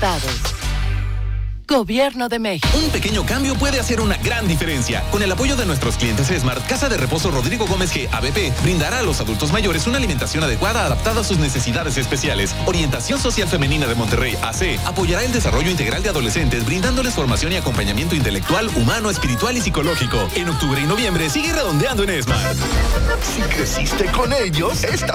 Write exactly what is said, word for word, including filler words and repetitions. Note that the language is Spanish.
estados. Gobierno de México. Un pequeño cambio puede hacer una gran diferencia. Con el apoyo de nuestros clientes Smart, Casa de Reposo Rodrigo Gómez G. A B P brindará a los adultos mayores una alimentación adecuada adaptada a sus necesidades especiales. Orientación Social Femenina de Monterrey, A C, apoyará el desarrollo integral de adolescentes, brindándoles formación y acompañamiento intelectual, humano, espiritual y psicológico. En octubre y noviembre sigue redondeando en Smart. Si creciste con ellos, esta